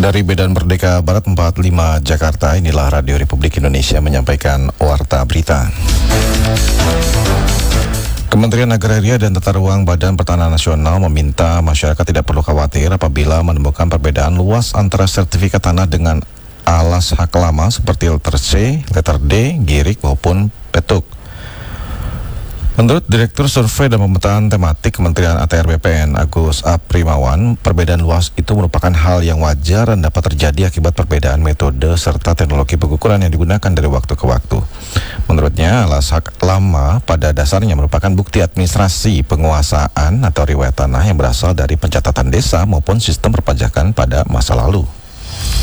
Dari Medan Merdeka Barat 45 Jakarta, inilah Radio Republik Indonesia menyampaikan Warta Berita. Kementerian Agraria dan Tata Ruang Badan Pertanahan Nasional meminta masyarakat tidak perlu khawatir apabila menemukan perbedaan luas antara sertifikat tanah dengan alas hak lama seperti letter C, letter D, girik maupun petuk. Menurut Direktur Survei dan Pemetaan Tematik Kementerian ATR BPN Agus Aprimawan, perbedaan luas itu merupakan hal yang wajar dan dapat terjadi akibat perbedaan metode serta teknologi pengukuran yang digunakan dari waktu ke waktu. Menurutnya, alas hak lama pada dasarnya merupakan bukti administrasi penguasaan atau riwayat tanah yang berasal dari pencatatan desa maupun sistem perpajakan pada masa lalu.